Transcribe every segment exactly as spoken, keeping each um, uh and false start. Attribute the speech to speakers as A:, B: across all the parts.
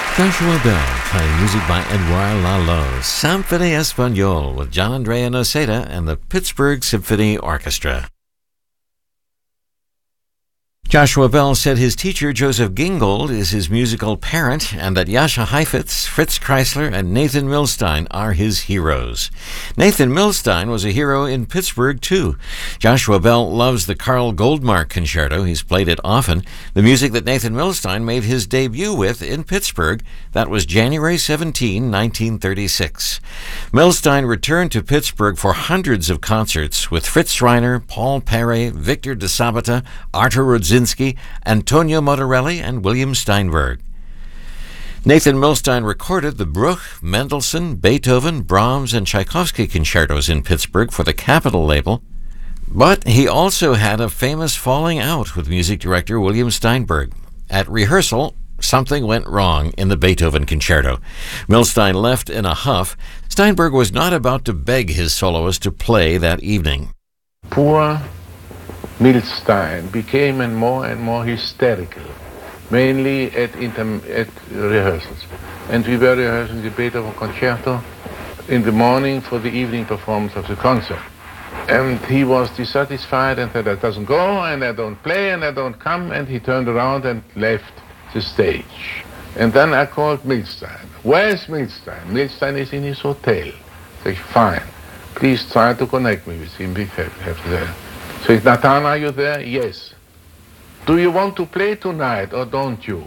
A: Joshua Bell playing music by Edouard Lalo, Symphony Espagnole with John Andrea Noceda and the Pittsburgh Symphony Orchestra. Joshua Bell said his teacher, Joseph Gingold, is his musical parent and that Jascha Heifetz, Fritz Kreisler, and Nathan Milstein are his heroes. Nathan Milstein was a hero in Pittsburgh, too. Joshua Bell loves the Carl Goldmark Concerto. He's played it often. The music that Nathan Milstein made his debut with in Pittsburgh, that was January seventeenth, nineteen thirty-six. Milstein returned to Pittsburgh for hundreds of concerts with Fritz Reiner, Paul Perret, Victor de Sabata, Artur Rudzinski, Antonio Motorelli, and William Steinberg. Nathan Milstein recorded the Bruch, Mendelssohn, Beethoven, Brahms, and Tchaikovsky concertos in Pittsburgh for the Capitol label, but he also had a famous falling out with music director William Steinberg. At rehearsal, something went wrong in the Beethoven concerto. Milstein left in a huff. Steinberg was not about to beg his soloist to play that evening.
B: Poor Milstein became more and more hysterical, mainly at, inter- at rehearsals. And we were rehearsing the Beethoven concerto in the morning for the evening performance of the concert. And he was dissatisfied and said, that doesn't go, and I don't play, and I don't come, and he turned around and left the stage. And then I called Milstein. Where's Milstein? Milstein is in his hotel. I said, fine, please try to connect me with him. We have, have there. So, Nathan, are you there? Yes. Do you want to play tonight or don't you?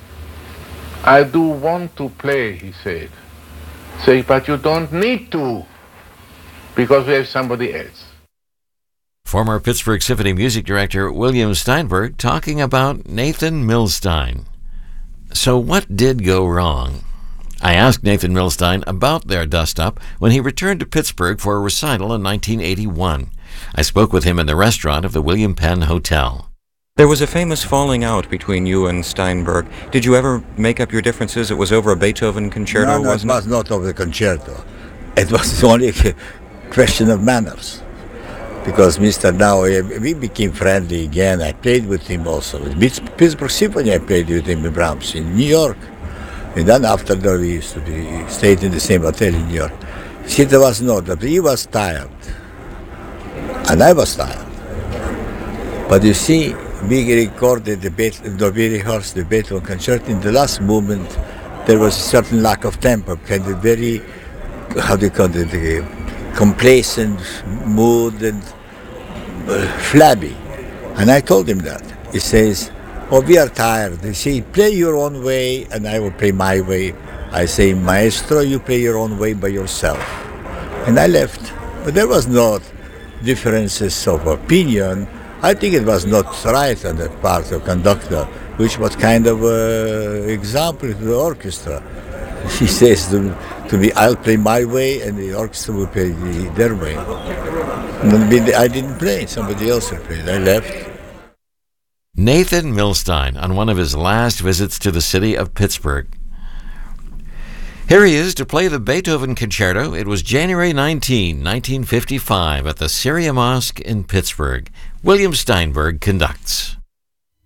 B: I do want to play, he said. Say, but you don't need to, because we have somebody else.
A: Former Pittsburgh Symphony music director William Steinberg talking about Nathan Milstein. So what did go wrong? I asked Nathan Milstein about their dust-up when he returned to Pittsburgh for a recital in nineteen eighty-one. I spoke with him in the restaurant of the William Penn Hotel.
C: There was a famous falling out between you and Steinberg. Did you ever make up your differences? It was over a Beethoven concerto,
D: no, no,
C: wasn't it?
D: It was not over the concerto. It was only a question of manners. Because Mister Now, we became friendly again. I played with him also. With Pittsburgh Symphony, I played with him in Brahms in New York. And then after that, we used to be stayed in the same hotel in New York. See, there was no, he was tired. And I was tired. But you see, we recorded the Beethoven, we rehearsed the Beethoven concerto. In the last movement, there was a certain lack of tempo, kind of very, how do you call it, the complacent mood and uh, flabby. And I told him that. He says, oh, we are tired. They say, play your own way and I will play my way. I say, maestro, you play your own way by yourself. And I left. But there was not differences of opinion. I think it was not right on the part of conductor, which was kind of an example to the orchestra. He says to, to me, I'll play my way and the orchestra will play the, their way. And I didn't play, somebody else played. I left.
A: Nathan Milstein on one of his last visits to the city of Pittsburgh. Here he is to play the Beethoven Concerto. It was January nineteenth, nineteen fifty-five at the Syria Mosque in Pittsburgh. William Steinberg conducts.